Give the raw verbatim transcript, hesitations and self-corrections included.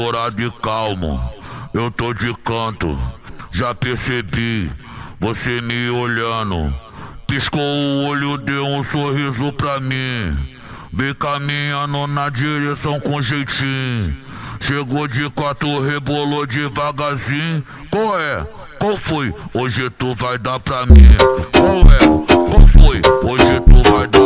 Dourado e calmo, eu tô de canto, já percebi, você me olhando. Piscou o olho, deu um sorriso pra mim. Vem caminhando na direção com jeitinho. Chegou de quatro, rebolou devagarzinho. Qual é? Qual foi? Hoje tu vai dar pra mim. Qual é? Qual foi? Hoje tu vai dar